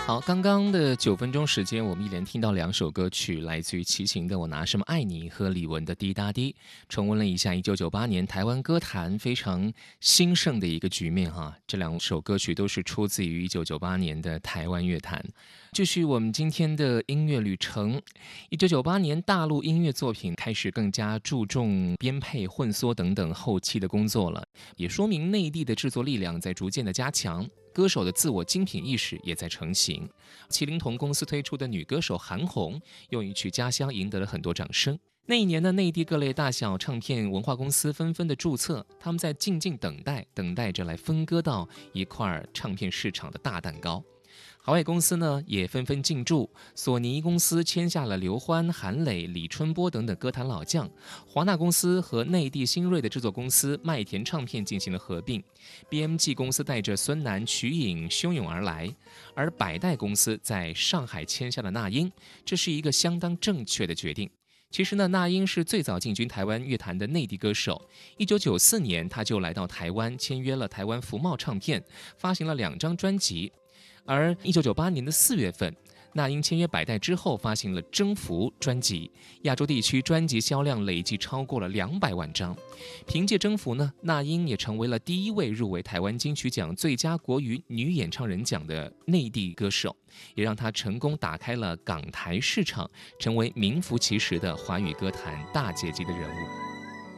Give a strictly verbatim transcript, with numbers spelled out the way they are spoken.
好，刚刚的九分钟时间，我们一连听到两首歌曲，来自于齐秦的《我拿什么爱你》和李玟的《滴答滴》，重温了一下一九九八年台湾歌坛非常兴盛的一个局面哈。这两首歌曲都是出自于一九九八年的台湾乐坛。继续我们今天的音乐旅程，一九九八年大陆音乐作品开始更加注重编配、混缩等等后期的工作了，也说明内地的制作力量在逐渐的加强。歌手的自我精品意识也在成型。麒麟童公司推出的女歌手韩红，用一曲《家乡》赢得了很多掌声。那一年的内地各类大小唱片文化公司纷纷的注册，他们在静静等待，等待着来分割到一块唱片市场的大蛋糕。海外公司呢也纷纷进驻，索尼公司签下了刘欢、韩磊、李春波等等歌坛老将，华纳公司和内地新锐的制作公司麦田唱片进行了合并， B M G 公司带着孙楠、瞿颖汹涌而来，而百代公司在上海签下了那英，这是一个相当正确的决定。其实呢，那英是最早进军台湾乐坛的内地歌手。一九九四年，他就来到台湾，签约了台湾福茂唱片，发行了两张专辑。而一九九八年的四月份，那英签约百代之后，发行了《征服》专辑，亚洲地区专辑销量累计超过了两百万张。凭借《征服》呢，那英也成为了第一位入围台湾金曲奖最佳国语女演唱人奖的内地歌手，也让她成功打开了港台市场，成为名副其实的华语歌坛大姐级的人物。